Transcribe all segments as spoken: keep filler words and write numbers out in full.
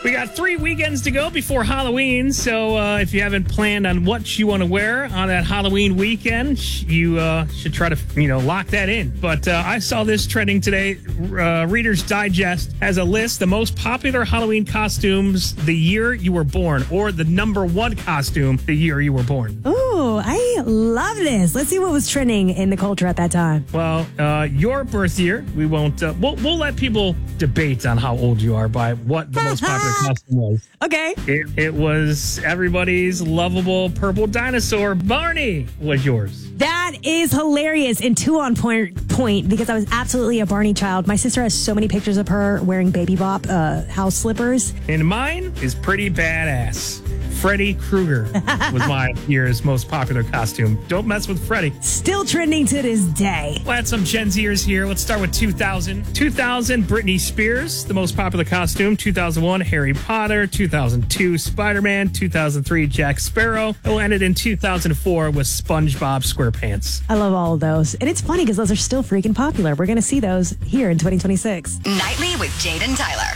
We got three weekends to go before Halloween, so uh, if you haven't planned on what you want to wear on that Halloween weekend, you uh, should try to, you know, lock that in. But uh, I saw this trending today. Uh, Reader's Digest has a list, the most popular Halloween costumes the year you were born, or the number one costume the year you were born. Ooh, I love this. Let's see what was trending in the culture at that time. Well, uh, your birth year, we won't, uh, we'll, we'll let people debate on how old you are by what the most popular costume was. Okay. It, it was everybody's lovable purple dinosaur. Barney was yours. That is hilarious and two on point, point because I was absolutely a Barney child. My sister has so many pictures of her wearing Baby Bop uh, house slippers. And mine is pretty badass. Freddy Krueger was my year's most popular costume. Don't mess with Freddy. Still trending to this day. We'll add some Gen Zers here. Let's start with two thousand. two thousand, Britney Spears, the most popular costume. two thousand one, Harry Potter. two thousand two, Spider-Man. two thousand three, Jack Sparrow. It will end it in two thousand four with SpongeBob SquarePants. I love all of those. And it's funny because those are still freaking popular. We're going to see those here in twenty twenty-six. Nightly with Jade and Tyler.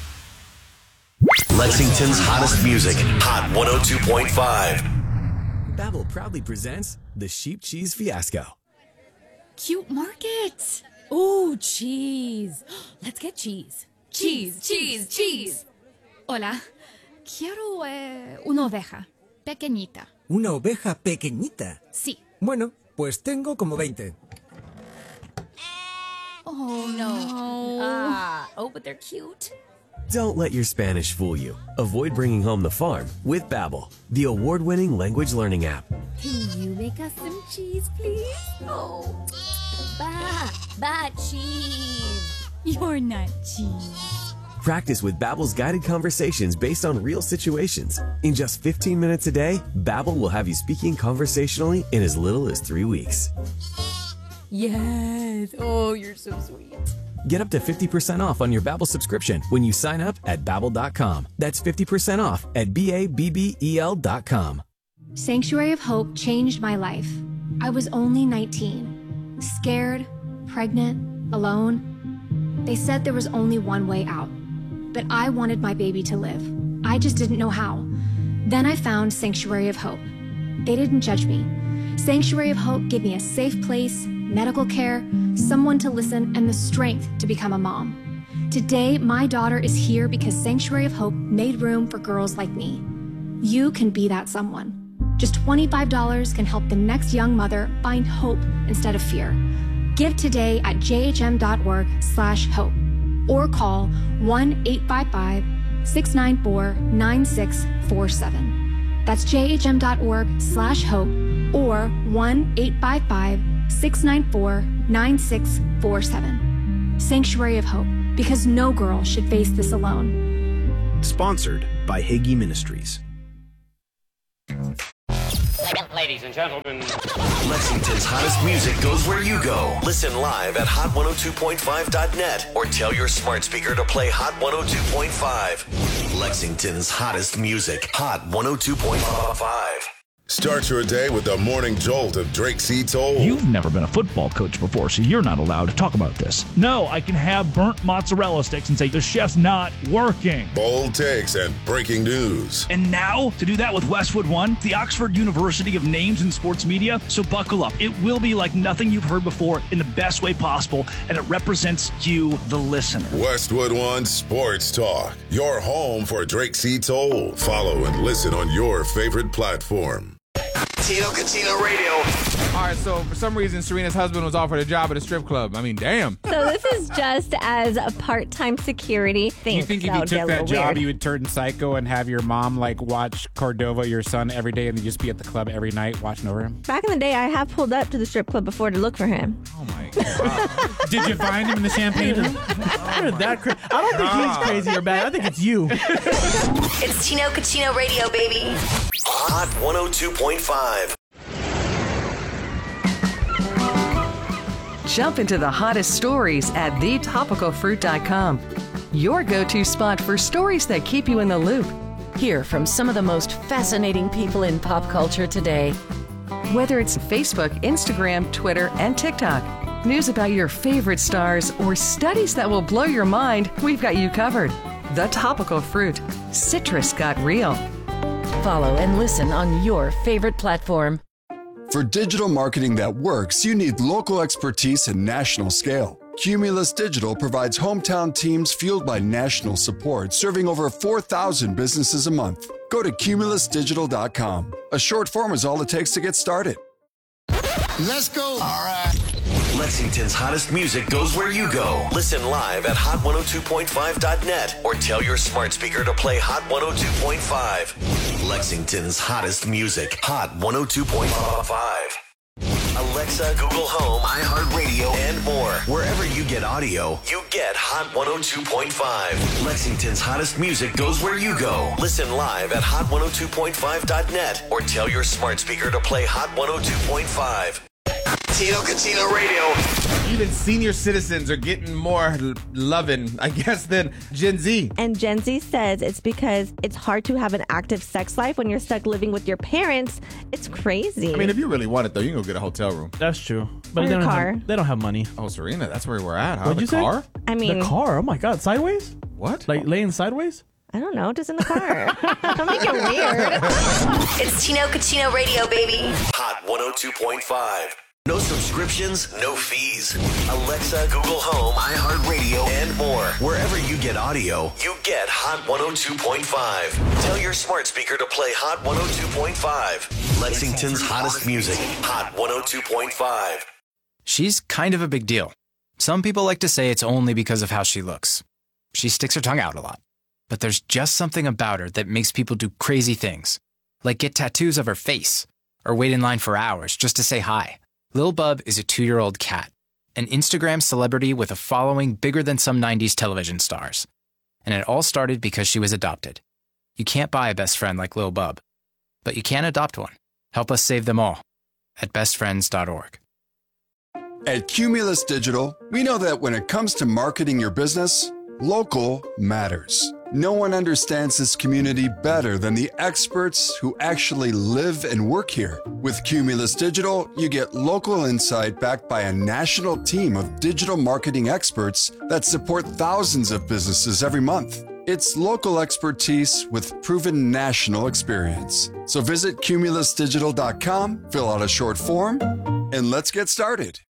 Lexington's hottest music, Hot one oh two point five. Babbel proudly presents the Sheep Cheese Fiasco. Cute market. Ooh, cheese. Let's get cheese. Cheese, cheese, cheese. Hola. Quiero eh, una oveja. Pequeñita. ¿Una oveja pequeñita? Sí. Bueno, pues tengo como veinte. Oh, no. Ah. Oh, but they're cute. Don't let your Spanish fool you. Avoid bringing home the farm with Babbel, the award-winning language learning app. Can you make us some cheese, please? Oh. Ba, ba, cheese. You're not cheese. Practice with Babbel's guided conversations based on real situations. In just fifteen minutes a day, Babbel will have you speaking conversationally in as little as three weeks. Yes. Oh, you're so sweet. Get up to fifty percent off on your Babbel subscription when you sign up at Babbel dot com. That's fifty percent off at B A B B E L dot com. Sanctuary of Hope changed my life. I was only nineteen, scared, pregnant, alone. They said there was only one way out, but I wanted my baby to live. I just didn't know how. Then I found Sanctuary of Hope. They didn't judge me. Sanctuary of Hope gave me a safe place, medical care, someone to listen, and the strength to become a mom. Today, my daughter is here because Sanctuary of Hope made room for girls like me. You can be that someone. Just twenty-five dollars can help the next young mother find hope instead of fear. Give today at jhm.org slash hope or call one eight five five, six nine four, nine six four seven. That's jhm.org slash hope or one eight five five, six nine four, nine six four seven. Sanctuary of Hope, because no girl should face this alone. Sponsored by Hagee Ministries. Ladies and gentlemen, Lexington's hottest music goes where you go. Listen live at hot one oh two point five dot net or tell your smart speaker to play Hot one oh two point five. Lexington's hottest music, Hot one oh two point five. Start your day with the morning jolt of Drake C. Toll. You've never been a football coach before, so you're not allowed to talk about this. No, I can have burnt mozzarella sticks and say the chef's not working. Bold takes and breaking news. And now, to do that with Westwood One, the Oxford University of Names in Sports Media. So buckle up. It will be like nothing you've heard before in the best way possible, and it represents you, the listener. Westwood One Sports Talk, your home for Drake C. Toll. Follow and listen on your favorite platform. Tino Catino Radio. All right, so for some reason, Serena's husband was offered a job at a strip club. I mean, damn. So this is just as a part-time security thing. You think if you took that job, weird. you would turn psycho and have your mom, like, watch Cordova, your son, every day, and you'd just be at the club every night watching over him? Back in the day, I have pulled up to the strip club before to look for him. Oh, my God. Did you find him in the champagne room? You're that cra- I don't think he's crazy or bad. I think it's you. It's Tino Catino Radio, baby. Hot one oh two point five. Jump into the hottest stories at the topical fruit dot com. Your go-to spot for stories that keep you in the loop. Hear from some of the most fascinating people in pop culture today. Whether it's Facebook, Instagram, Twitter, and TikTok, news about your favorite stars, or studies that will blow your mind, we've got you covered. The Topical Fruit. Citrus got real. Follow and listen on your favorite platform. For digital marketing that works, you need local expertise and national scale. Cumulus Digital provides hometown teams fueled by national support, serving over four thousand businesses a month. Go to cumulus digital dot com. A short form is all it takes to get started. Let's go. All right. Lexington's hottest music goes where you go. Listen live at hot one oh two point five dot net or tell your smart speaker to play Hot one oh two point five. Lexington's hottest music. Hot one oh two point five. Alexa, Google Home, iHeartRadio, and more. Wherever you get audio, you get Hot one oh two point five. Lexington's hottest music goes where you go. Listen live at hot one oh two point five dot net or tell your smart speaker to play Hot one oh two point five. Tino Cucino Radio. Even senior citizens are getting more l- loving, I guess, than Gen Z. And Gen Z says it's because it's hard to have an active sex life when you're stuck living with your parents. It's crazy. I mean, if you really want it, though, you can go get a hotel room. That's true. But Or they a don't, car. Have, they don't have money. Oh, Serena, that's where we're at, huh? What'd the you say? car? I mean, the car. Oh my God, sideways? What? Like laying sideways? I don't know, just in the car. Don't make it weird. It's Tino Cucino Radio, baby. Hot one oh two point five. No subscriptions, no fees. Alexa, Google Home, iHeartRadio, and more. Wherever you get audio, you get Hot one oh two point five. Tell your smart speaker to play Hot one oh two point five. Lexington's hottest music. Hot one oh two point five. She's kind of a big deal. Some people like to say it's only because of how she looks. She sticks her tongue out a lot. But there's just something about her that makes people do crazy things. Like get tattoos of her face. Or wait in line for hours just to say hi. Lil Bub is a two-year-old cat, an Instagram celebrity with a following bigger than some nineties television stars. And it all started because she was adopted. You can't buy a best friend like Lil Bub, but you can adopt one. Help us save them all at best friends dot org. At Cumulus Digital, we know that when it comes to marketing your business, local matters. No one understands this community better than the experts who actually live and work here. With Cumulus Digital, you get local insight backed by a national team of digital marketing experts that support thousands of businesses every month. It's local expertise with proven national experience. So visit cumulus digital dot com, fill out a short form, and let's get started.